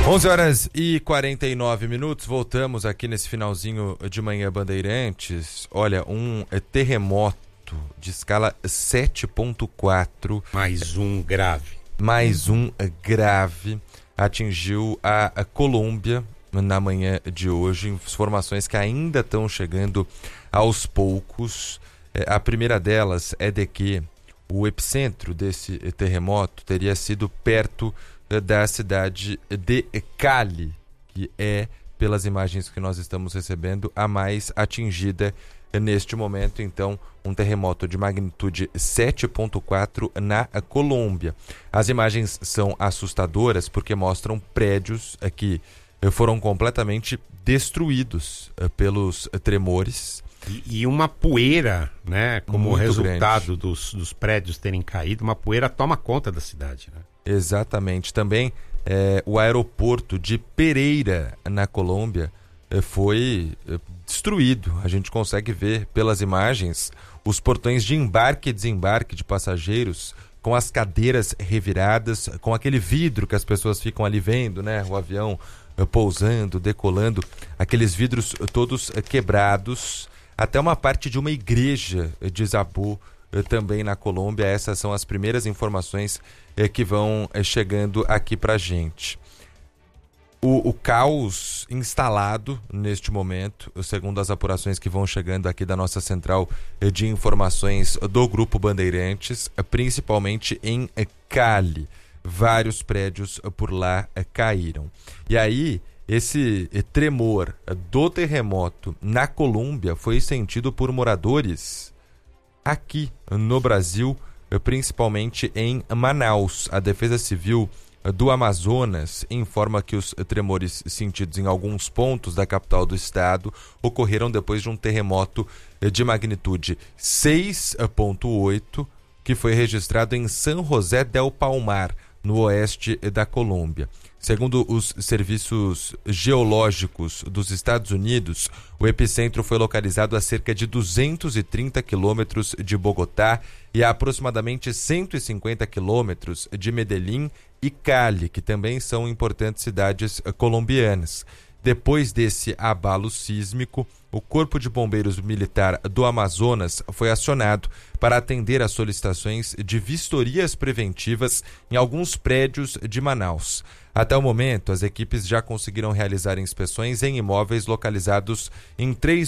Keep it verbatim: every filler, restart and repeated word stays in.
onze horas e quarenta e nove minutos, voltamos aqui nesse finalzinho de manhã Bandeirantes. Olha, um terremoto de escala sete ponto quatro. Mais um grave. Mais um grave atingiu a, a Colômbia na manhã de hoje. Informações que ainda estão chegando aos poucos. A primeira delas é de que o epicentro desse terremoto teria sido perto da cidade de Cali, que é, pelas imagens que nós estamos recebendo, a mais atingida neste momento. Então, um terremoto de magnitude sete ponto quatro na Colômbia. As imagens são assustadoras porque mostram prédios que foram completamente destruídos pelos tremores. E, e uma poeira, né, como Muito resultado dos, dos prédios terem caído, uma poeira toma conta da cidade, né? Exatamente. Também é, o aeroporto de Pereira, na Colômbia, é, foi é, destruído. A gente consegue ver pelas imagens os portões de embarque e desembarque de passageiros com as cadeiras reviradas, com aquele vidro que as pessoas ficam ali vendo, né? O avião é, pousando, decolando, aqueles vidros todos é, quebrados. Até uma parte de uma igreja desabou é, também na Colômbia. Essas são as primeiras informações é, que vão é, chegando aqui pra gente. O, o caos instalado neste momento, segundo as apurações que vão chegando aqui da nossa central é, de informações do Grupo Bandeirantes, é, principalmente em é, Cali. Vários prédios é, por lá é, caíram. E aí, esse é, tremor é, do terremoto na Colômbia foi sentido por moradores aqui no Brasil, principalmente em Manaus. A Defesa Civil do Amazonas informa que os tremores sentidos em alguns pontos da capital do estado ocorreram depois de um terremoto de magnitude seis ponto oito que foi registrado em São José del Palmar, no oeste da Colômbia. Segundo os serviços geológicos dos Estados Unidos, o epicentro foi localizado a cerca de duzentos e trinta quilômetros de Bogotá e a aproximadamente cento e cinquenta quilômetros de Medellín e Cali, que também são importantes cidades colombianas. Depois desse abalo sísmico, o Corpo de Bombeiros Militar do Amazonas foi acionado para atender às solicitações de vistorias preventivas em alguns prédios de Manaus. Até o momento, as equipes já conseguiram realizar inspeções em imóveis localizados em três